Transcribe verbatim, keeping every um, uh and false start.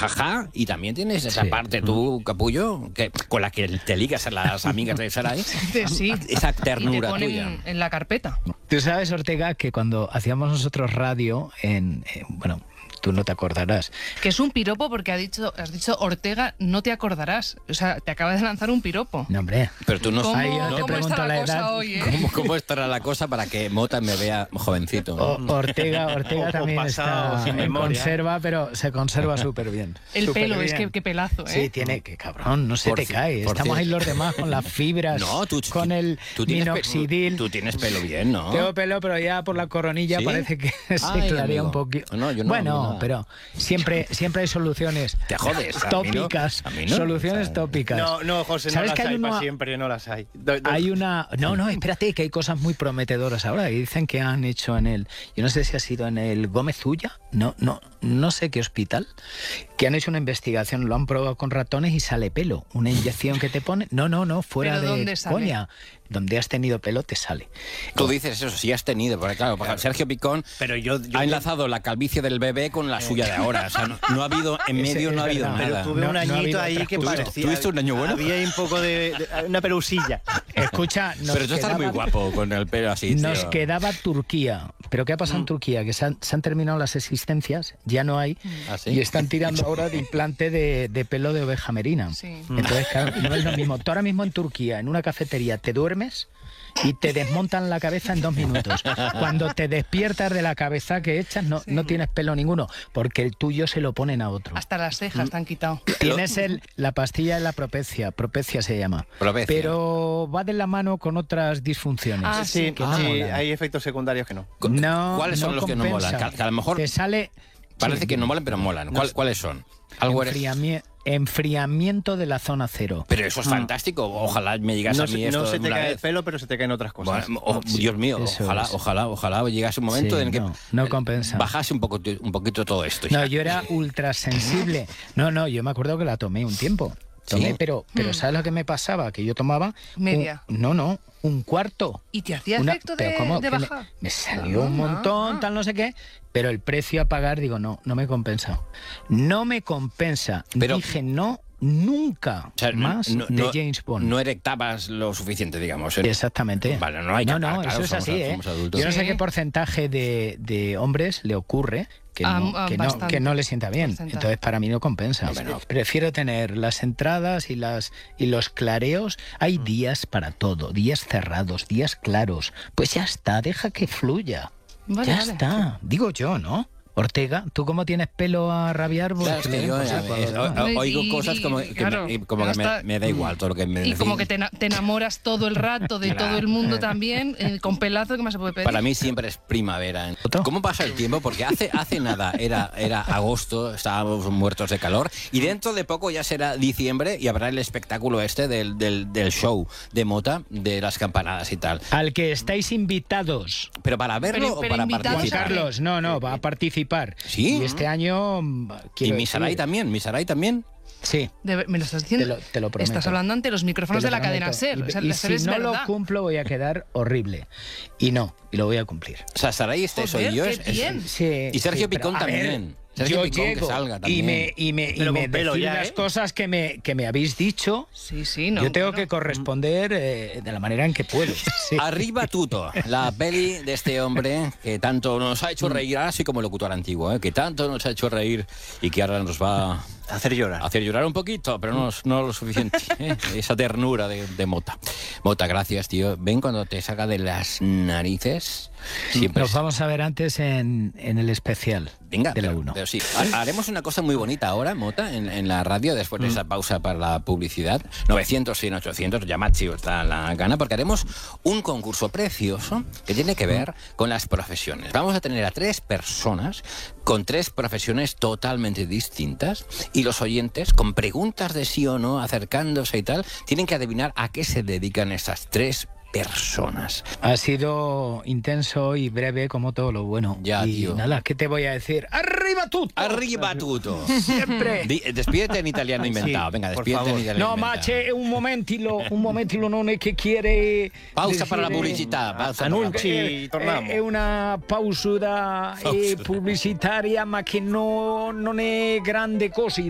jaja, y también tienes esa Sí. parte tú, capullo, que con la que te ligas a las amigas de Sarai. Sí. Esa Y te ternura ponen tuya. en la carpeta. Tú sabes, Ortega, que cuando hacíamos nosotros radio en, en- bueno, tú no te acordarás. Que es un piropo porque ha dicho, has dicho Ortega, no te acordarás. O sea, te acaba de lanzar un piropo. No, hombre. Pero tú no ¿Cómo, Ahí yo te cómo pregunto está la, la cosa edad. hoy, eh? ¿Cómo, ¿Cómo estará la cosa para que Mota me vea jovencito? O- Ortega, Ortega O también pasado, está sin en memoria. conserva, pero se conserva súper bien. El Súper pelo, es bien. que qué pelazo, ¿eh? Sí, tiene que, cabrón, no se Por te ci- cae. por Estamos ci- ahí los demás con las fibras, No, tú, con tú- el tú tienes pe- minoxidil. Tú tienes pelo bien, ¿no? Tengo pelo, pero ya por la coronilla ¿Sí? parece que se Ay, clarea amigo. un poquito. No, yo no, bueno, nada. pero siempre, siempre hay soluciones Te jodes. a mí no, tópicas. a mí no. Soluciones O sea, tópicas. No, no, José, no ¿Sabes las que hay hay para una- siempre, no las hay. Do- do- Hay una... No, no, espérate, que hay cosas muy prometedoras ahora. Y dicen que han hecho en el... Yo no sé si ha sido en el Gómez Ulla, no, no, no sé qué hospital, que han hecho una investigación, lo han probado con ratones y sale pelo. Una inyección que te pone... No, no, no, fuera ¿Pero de dónde sale? coña. Donde has tenido pelo te sale. Tú dices eso, sí has tenido, porque claro, porque Sergio Picón Pero yo, yo ha enlazado la calvicie del bebé con la suya de ahora. O sea, no, no ha habido, en Ese medio es no ha habido verdad. Pero nada. tuve No- un no ha añito habido ahí otras que cosas. parecía... ¿Tuviste un año bueno? Había ahí un poco de... de- una perusilla. Escucha, nos Pero tú estás muy quedaba- guapo con el pelo así, tío. Nos quedaba Turquía. ¿Pero qué ha pasado en Turquía? Que se han, se han terminado las existencias, ya no hay, ¿Ah, sí? y están tirando ahora de implante de, de pelo de oveja merina. Sí. Entonces, claro, no es lo mismo. Tú ahora mismo en Turquía, en una cafetería, te duermes y te desmontan la cabeza en dos minutos. Cuando te despiertas de la cabeza que echas, no, no tienes pelo ninguno, porque el tuyo se lo ponen a otro. Hasta las cejas te han quitado. Tienes el, la pastilla de la propecia, propecia se llama, Propecia. pero va de la mano con otras disfunciones. Ah, Sí, sí. que no sí, molan. hay efectos secundarios que no. Cu- No, ¿Cuáles son no los que no molan? compensa. Que, que a lo mejor Te sale parece sí, que no molan, pero molan. ¿Cuál- ¿Cuáles son? Algo eres... enfriami- enfriamiento de la zona cero. Pero eso es fantástico. Ojalá me digas No, a mí se- esto no se de te una cae el vez. pelo, pero se te caen otras cosas. Bueno, oh, Dios mío, Eso ojalá, es. ojalá, ojalá llegase un momento Sí, en el que no, no compensa. bajase un poco, un poquito todo esto. No, yo era ultra sensible. No, no, yo me acuerdo que la tomé un tiempo. Tomé, ¿Sí? pero, pero ¿sabes lo que me pasaba? Que yo tomaba... un- Media. no, no, un cuarto. ¿Y te hacía Una- efecto pero de, ¿cómo? de Que me- bajar? Me, salió Ah, un montón, ah. tal no sé qué, pero el precio a pagar, digo, no, no me compensa. No me compensa. Pero- Dije, no, nunca O sea, más no, de no- James Bond. no erectabas lo suficiente, digamos. ¿eh? Exactamente. Vale, no hay que No, no, hablar, claro, eso es somos- así, ¿eh? somos adultos. Yo no sé Sí. qué porcentaje de, de hombres le ocurre que Ah, no, ah, que, no, bastante que no le sienta bien. porcentaje. Entonces, para mí no compensa. Hombre, no. Prefiero tener las entradas y las y los clareos. Hay Mm. días para todo, días cerrados, días claros. Pues ya está, deja que fluya. Vale, ya vale. está. Digo yo, ¿no? Ortega, ¿tú cómo tienes pelo a rabiar? Pues Claro, es que le den yo por ya saco, ves, ¿verdad? o- o- oigo Y- cosas como, y- que, claro, me, como que me, hasta- me da igual todo lo que me Y como que decís. te, ena- te enamoras todo el rato de todo el mundo también, eh, con pelazo, ¿qué más se puede pedir? Para mí siempre es primavera. ¿Otro? ¿Cómo pasa el tiempo? Porque hace, hace nada era, era agosto, estábamos muertos de calor, y dentro de poco ya será diciembre y habrá el espectáculo este del, del, del show de Mota, de las campanadas y tal. Al que estáis invitados. ¿Pero para verlo Pero- o pero para invitados Juan a participar? qué? Carlos, no, no, va a participar. ¿Sí? Y este año... mm, Y quiero Misaray decir- también, Misaray también. Sí. De ver- ¿Me lo estás diciendo? Te lo- te lo prometo. Estás hablando ante los micrófonos Te de lo la cadena prometo. SER. Y, O sea, y la si SER es no verdad. lo cumplo voy a quedar horrible. Y no, y lo voy a cumplir. O sea, Saray este soy Joder, yo. qué es- es- bien. Sí, Y Sergio sí, pero, Picón a ver, también. Sergio yo Picón que llego salga y también. me, y me, y Pero me con pelo decís ya, las ¿eh? cosas que me, que me habéis dicho. Sí, sí, no. yo tengo claro. que corresponder eh, de la manera en que puedo. Sí. Arriba Tuto, la peli de este hombre que tanto nos ha hecho reír, así como locutor antiguo, ¿eh? que tanto nos ha hecho reír y que ahora nos va a Hacer llorar. hacer llorar un poquito, pero no, no lo suficiente. ¿eh? Esa ternura de, de Mota. Mota, gracias, tío. Ven cuando te saca de las narices. Siempre. Nos vamos a ver antes en, en el especial Venga, de la pero, uno. pero sí. Ha- Haremos una cosa muy bonita ahora, Mota, en, en la radio, después de esa pausa para la publicidad. novecientos, cien, ochocientos, llamad si os da la gana, porque haremos un concurso precioso que tiene que ver con las profesiones. Vamos a tener a tres personas con tres profesiones totalmente distintas y los oyentes, con preguntas de sí o no, acercándose y tal, tienen que adivinar a qué se dedican esas tres personas. Ha sido intenso y breve como todo lo bueno. Ya, y tío. nada, ¿qué te voy a decir? ¡Arriba tú! Arriba Tuto. Siempre. Di- Despídete en italiano inventado. Sí, Venga, por despídete en favor. italiano No, inventado. Mace, un momentilo, un momentilo, non è che chiede... Pausa per la decire- pubblicità. Pausa per la Annunci. pubblicità. Ci torniamo. È una pausa eh, Pausa. pubblicitaria, ma che no, non è grande cosa.